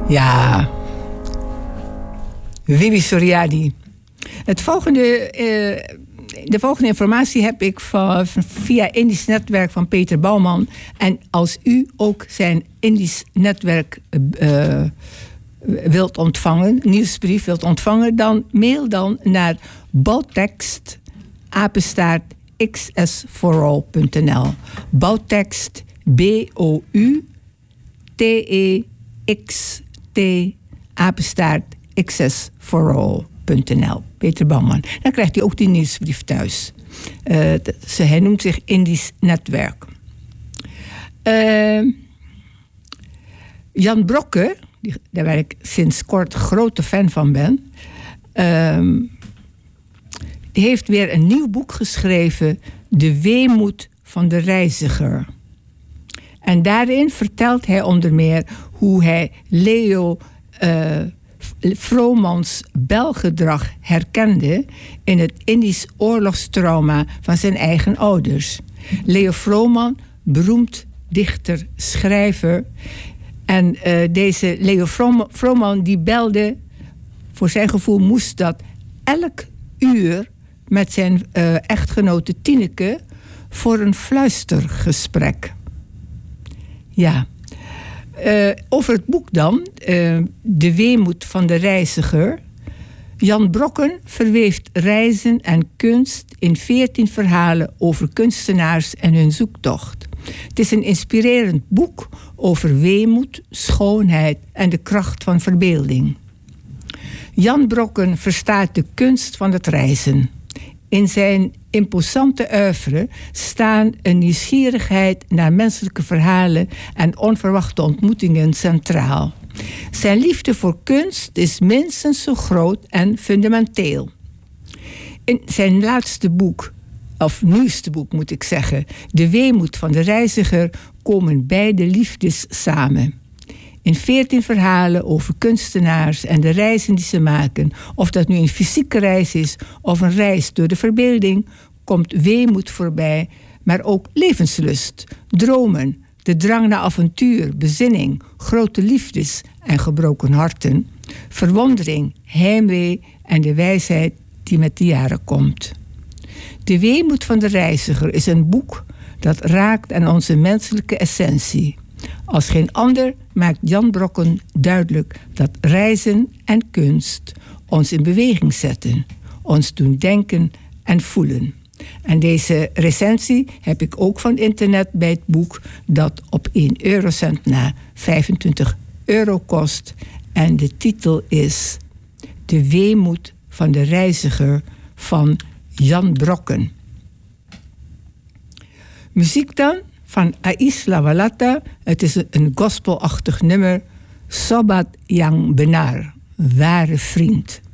Ja, Wibi Soriadi. De volgende informatie heb ik via Indisch Netwerk van Peter Bouwman. En als u ook zijn Indisch Netwerk wilt ontvangen, nieuwsbrief wilt ontvangen, dan mail dan naar bouwtekst xs4all.nl. Bouwtekst BOUTEXT xs4all.nl. Peter Bouwman. Dan krijgt hij ook die nieuwsbrief thuis. Hij noemt zich Indisch Netwerk. Jan Brokke, waar ik sinds kort grote fan van ben, die heeft weer een nieuw boek geschreven, De Weemoed van de Reiziger. En daarin vertelt hij onder meer hoe hij Leo Vromans belgedrag herkende in het Indisch oorlogstrauma van zijn eigen ouders. Leo Vroman, beroemd dichter, schrijver. En deze Leo Vroman die belde, voor zijn gevoel moest dat elk uur met zijn echtgenote Tineke voor een fluistergesprek. Ja. Over het boek dan, De Weemoed van de Reiziger. Jan Brokken verweeft reizen en kunst in 14 verhalen over kunstenaars en hun zoektocht. Het is een inspirerend boek over weemoed, schoonheid en de kracht van verbeelding. Jan Brokken verstaat de kunst van het reizen. In zijn imposante oeuvre staan een nieuwsgierigheid naar menselijke verhalen en onverwachte ontmoetingen centraal. Zijn liefde voor kunst is minstens zo groot en fundamenteel. In zijn laatste boek, of nieuwste boek moet ik zeggen, De Weemoed van de Reiziger, komen beide liefdes samen. In 14 verhalen over kunstenaars en de reizen die ze maken, of dat nu een fysieke reis is of een reis door de verbeelding, komt weemoed voorbij, maar ook levenslust, dromen, de drang naar avontuur, bezinning, grote liefdes en gebroken harten, verwondering, heimwee en de wijsheid die met de jaren komt. De Weemoed van de Reiziger is een boek dat raakt aan onze menselijke essentie. Als geen ander maakt Jan Brokken duidelijk dat reizen en kunst ons in beweging zetten, ons doen denken en voelen. En deze recensie heb ik ook van internet bij het boek, dat op 1 eurocent na 25 euro kost. En de titel is De Weemoed van de Reiziger van Jan Brokken. Muziek dan van Ais Lawalata. Het is een gospelachtig nummer. Sobat Yang Benar, ware vriend.